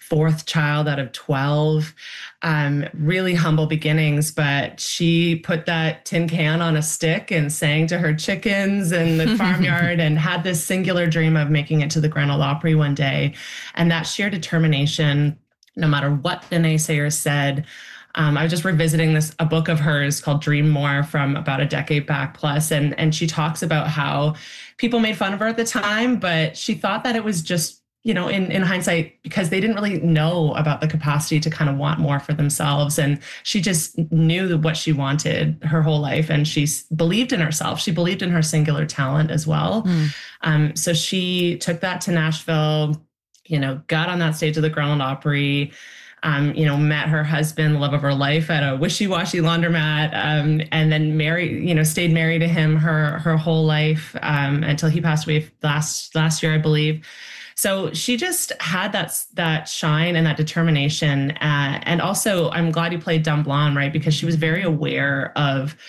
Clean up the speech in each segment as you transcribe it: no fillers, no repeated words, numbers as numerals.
fourth child out of 12. Really humble beginnings, but she put that tin can on a stick and sang to her chickens in the farmyard and had this singular dream of making it to the Grand Ole Opry one day. And that sheer determination, no matter what the naysayers said. I was just revisiting a book of hers called Dream More from about a decade back plus. And she talks about how people made fun of her at the time, but she thought that it was just, in hindsight, because they didn't really know about the capacity to kind of want more for themselves. And she just knew what she wanted her whole life. And she believed in herself. She believed in her singular talent as well. So she took that to Nashville, got on that stage of the Grand Ole Opry, met her husband, love of her life, at a wishy-washy laundromat, and then stayed married to him her whole life until he passed away last year, I believe. So she just had that shine and that determination. And also, I'm glad you played Dumb Blonde, right? Because she was very aware of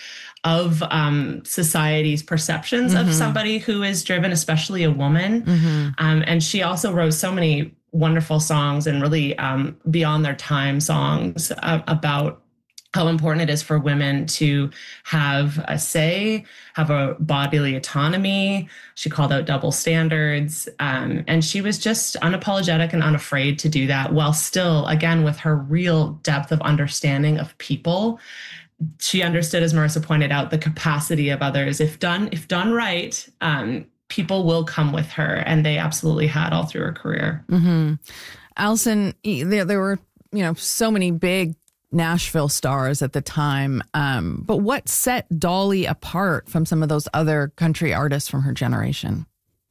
society's perceptions of somebody who is driven, especially a woman. And she also wrote so many wonderful songs and really beyond their time songs about how important it is for women to have a say, have a bodily autonomy. She called out double standards. And she was just unapologetic and unafraid to do that, while still, again, with her real depth of understanding of people. She understood, as Marissa pointed out, the capacity of others. If done right, people will come with her, and they absolutely had all through her career. Allison, there were, so many big Nashville stars at the time. But what set Dolly apart from some of those other country artists from her generation?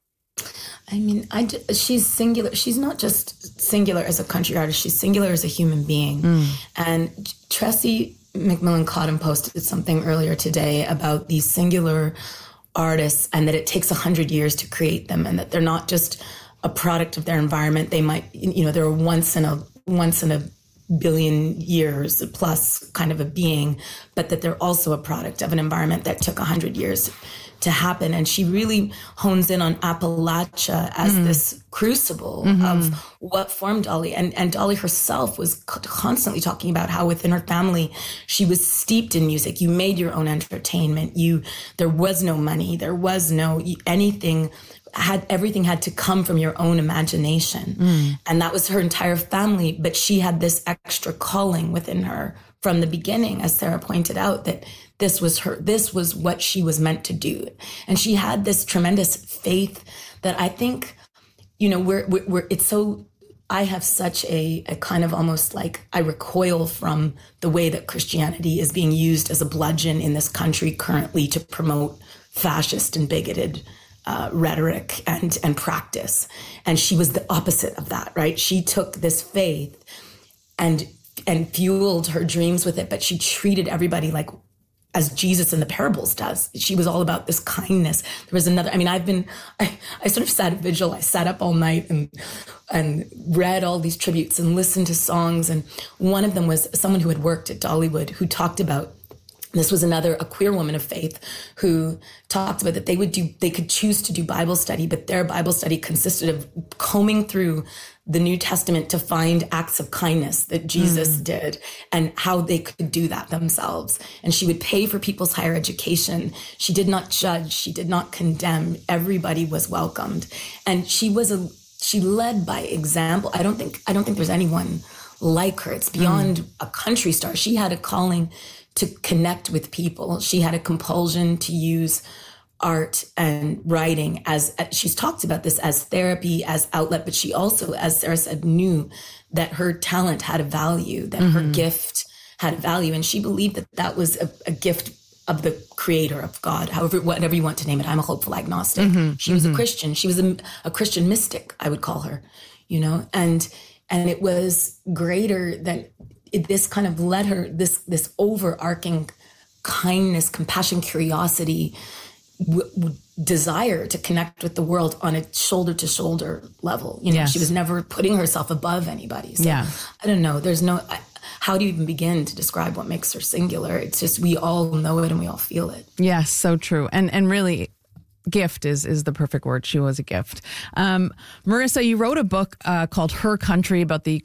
I mean, she's singular. She's not just singular as a country artist. She's singular as a human being. And Tressie McMillan Cottom posted something earlier today about these singular artists, and that it takes 100 years to create them, and that they're not just a product of their environment. They might, they're once in a billion years plus kind of a being, but that they're also a product of an environment that took 100 years to happen. And she really hones in on Appalachia as this crucible of what formed Dolly. And Dolly herself was constantly talking about how within her family, she was steeped in music. You made your own entertainment. There was no money. There was no anything. Everything had to come from your own imagination. And that was her entire family. But she had this extra calling within her from the beginning, as Sarah pointed out, that this was what she was meant to do. And she had this tremendous faith that I think, I have such a kind of almost like I recoil from the way that Christianity is being used as a bludgeon in this country currently to promote fascist and bigoted rhetoric and practice. And she was the opposite of that, right? She took this faith and fueled her dreams with it, but she treated everybody like as Jesus in the parables does. She was all about this kindness. There was another, I sort of sat at vigil. I sat up all night and read all these tributes and listened to songs. And one of them was someone who had worked at Dollywood, who talked about, this was a queer woman of faith who talked about that they could choose to do Bible study, but their Bible study consisted of combing through the New Testament to find acts of kindness that Jesus did and how they could do that themselves. And she would pay for people's higher education. She did not judge. She did not condemn. Everybody was welcomed. And she led by example. I don't think there's anyone like her. It's beyond a country star. She had a calling to connect with people. She had a compulsion to use art and writing as she's talked about this as therapy, as outlet, but she also, as Sarah said, knew that her talent had a value, that her gift had a value. And she believed that that was a gift of the creator, of God, whatever you want to name it. I'm a hopeful agnostic. She was a Christian. She was a Christian mystic, I would call her, and it was greater than this kind of led her, this overarching kindness, compassion, curiosity, desire to connect with the world on a shoulder to shoulder level. She was never putting herself above anybody. So I don't know. How do you even begin to describe what makes her singular? It's just, we all know it and we all feel it. Yes, so true. And really, gift is the perfect word. She was a gift. Marissa, you wrote a book called Her Country about the